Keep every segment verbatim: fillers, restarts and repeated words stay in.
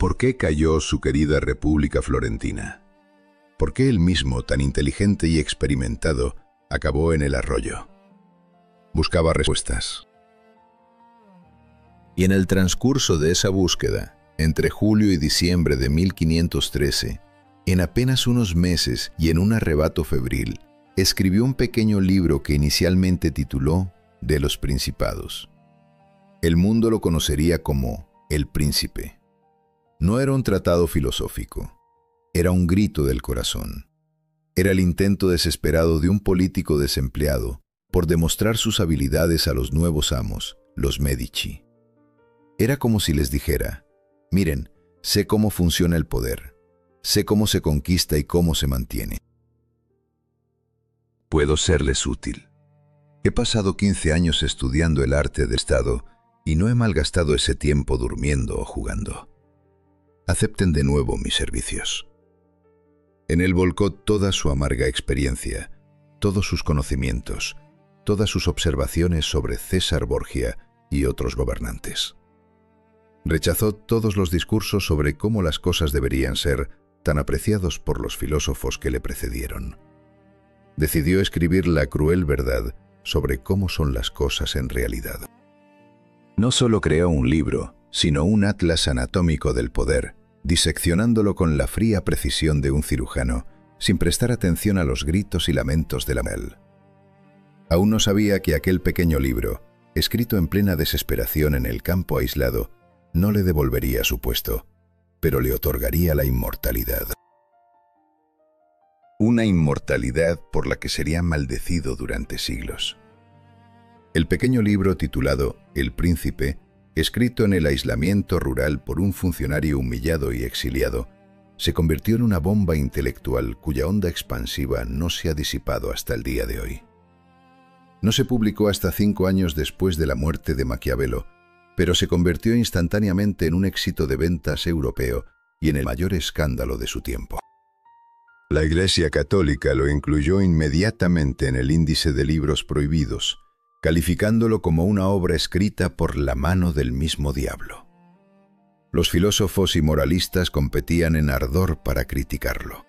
¿Por qué cayó su querida República Florentina? ¿Por qué él mismo, tan inteligente y experimentado, acabó en el arroyo? Buscaba respuestas. Y en el transcurso de esa búsqueda, entre julio y diciembre de mil quinientos trece, en apenas unos meses y en un arrebato febril, escribió un pequeño libro que inicialmente tituló De los Principados. El mundo lo conocería como El Príncipe. No era un tratado filosófico, era un grito del corazón. Era el intento desesperado de un político desempleado por demostrar sus habilidades a los nuevos amos, los Medici. Era como si les dijera: miren, sé cómo funciona el poder, sé cómo se conquista y cómo se mantiene. Puedo serles útil. He pasado quince años estudiando el arte del Estado y no he malgastado ese tiempo durmiendo o jugando. Acepten de nuevo mis servicios. En él volcó toda su amarga experiencia, todos sus conocimientos, todas sus observaciones sobre César Borgia y otros gobernantes. Rechazó todos los discursos sobre cómo las cosas deberían ser, tan apreciados por los filósofos que le precedieron. Decidió escribir la cruel verdad sobre cómo son las cosas en realidad. No solo creó un libro, sino un atlas anatómico del poder, diseccionándolo con la fría precisión de un cirujano, sin prestar atención a los gritos y lamentos de la mel. Aún no sabía que aquel pequeño libro, escrito en plena desesperación en el campo aislado, no le devolvería su puesto, pero le otorgaría la inmortalidad. Una inmortalidad por la que sería maldecido durante siglos. El pequeño libro titulado El Príncipe, escrito en el aislamiento rural por un funcionario humillado y exiliado, se convirtió en una bomba intelectual cuya onda expansiva no se ha disipado hasta el día de hoy. No se publicó hasta cinco años después de la muerte de Maquiavelo, pero se convirtió instantáneamente en un éxito de ventas europeo y en el mayor escándalo de su tiempo. La Iglesia Católica lo incluyó inmediatamente en el índice de libros prohibidos, calificándolo como una obra escrita por la mano del mismo diablo. Los filósofos y moralistas competían en ardor para criticarlo.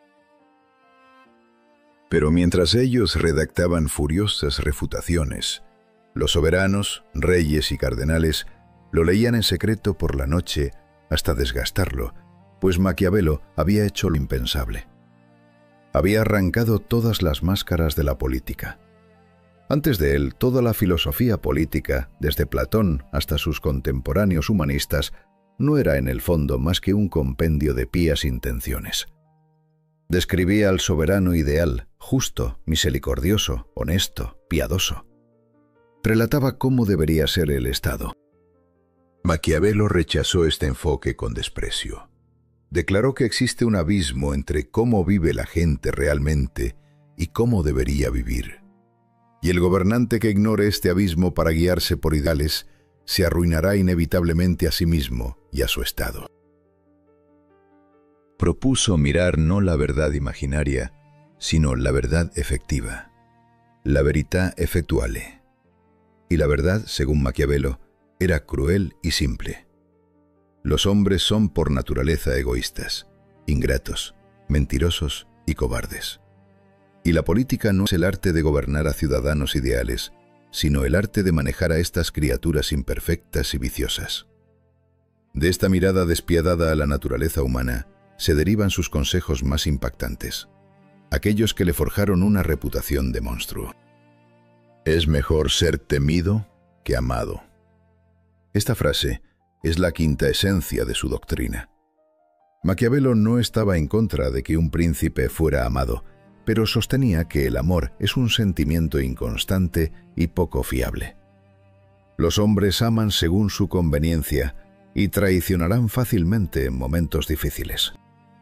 Pero mientras ellos redactaban furiosas refutaciones, los soberanos, reyes y cardenales lo leían en secreto por la noche hasta desgastarlo, pues Maquiavelo había hecho lo impensable. Había arrancado todas las máscaras de la política. Antes de él, toda la filosofía política, desde Platón hasta sus contemporáneos humanistas, no era en el fondo más que un compendio de pías intenciones. Describía al soberano ideal, justo, misericordioso, honesto, piadoso. Relataba cómo debería ser el Estado. Maquiavelo rechazó este enfoque con desprecio. Declaró que existe un abismo entre cómo vive la gente realmente y cómo debería vivir. Y el gobernante que ignore este abismo para guiarse por ideales se arruinará inevitablemente a sí mismo y a su Estado. Propuso mirar no la verdad imaginaria, sino la verdad efectiva, la verità effettuale. Y la verdad, según Maquiavelo, era cruel y simple. Los hombres son por naturaleza egoístas, ingratos, mentirosos y cobardes. Y la política no es el arte de gobernar a ciudadanos ideales, sino el arte de manejar a estas criaturas imperfectas y viciosas. De esta mirada despiadada a la naturaleza humana se derivan sus consejos más impactantes, aquellos que le forjaron una reputación de monstruo. Es mejor ser temido que amado. Esta frase es la quinta esencia de su doctrina. Maquiavelo no estaba en contra de que un príncipe fuera amado, pero sostenía que el amor es un sentimiento inconstante y poco fiable. Los hombres aman según su conveniencia y traicionarán fácilmente en momentos difíciles.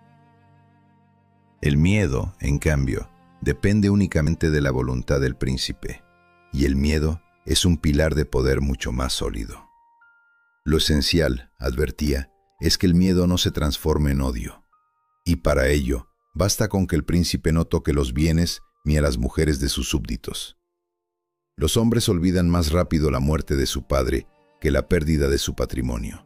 El miedo, en cambio, depende únicamente de la voluntad del príncipe, y el miedo es un pilar de poder mucho más sólido. Lo esencial, advertía, es que el miedo no se transforme en odio, y para ello, basta con que el príncipe no toque los bienes ni a las mujeres de sus súbditos. Los hombres olvidan más rápido la muerte de su padre que la pérdida de su patrimonio.